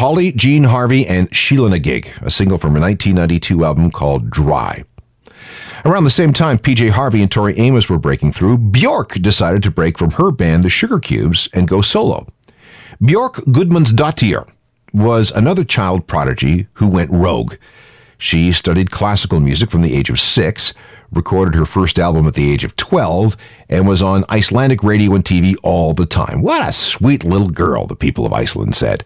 Holly, Jean Harvey, and Sheila Nagig, a single from a 1992 album called Dry. Around the same time PJ Harvey and Tori Amos were breaking through, Bjork decided to break from her band, the Sugar Cubes, and go solo. Bjork Gudmundsdottir was another child prodigy who went rogue. She studied classical music from the age of 6, recorded her first album at the age of 12, and was on Icelandic radio and TV all the time. What a sweet little girl, the people of Iceland said.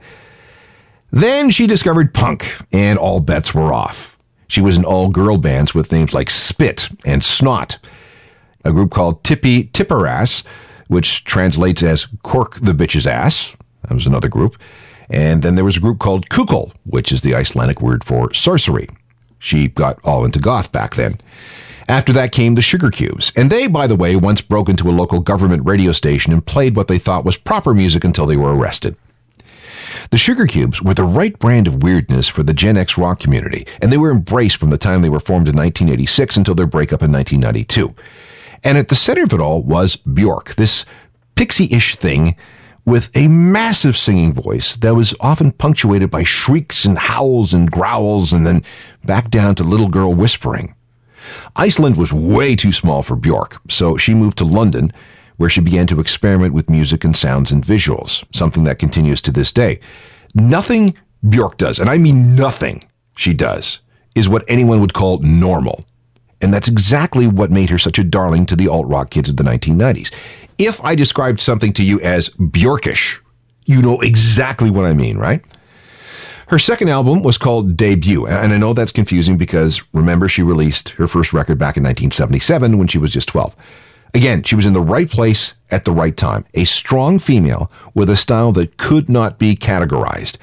Then she discovered punk, and all bets were off. She was in all-girl bands with names like Spit and Snot, a group called Tippi Tipperass, which translates as Cork the Bitch's Ass. That was another group. And then there was a group called Kukul, which is the Icelandic word for sorcery. She got all into goth back then. After that came the Sugar Cubes. And they, by the way, once broke into a local government radio station and played what they thought was proper music until they were arrested. The Sugar Cubes were the right brand of weirdness for the Gen X rock community, and they were embraced from the time they were formed in 1986 until their breakup in 1992. And at the center of it all was Bjork, this pixie-ish thing with a massive singing voice that was often punctuated by shrieks and howls and growls and then back down to little girl whispering. Iceland was way too small for Bjork, so she moved to London, where she began to experiment with music and sounds and visuals, something that continues to this day. Nothing Bjork does, and I mean nothing she does, is what anyone would call normal. And that's exactly what made her such a darling to the alt-rock kids of the 1990s. If I described something to you as Bjorkish, you know exactly what I mean, right? Her second album was called Debut, and I know that's confusing because, remember, she released her first record back in 1977 when she was just 12. Again, she was in the right place at the right time, a strong female with a style that could not be categorized.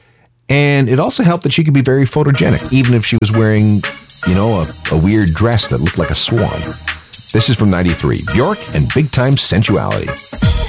And it also helped that she could be very photogenic, even if she was wearing, a weird dress that looked like a swan. This is from 93, Bjork and Big Time Sensuality.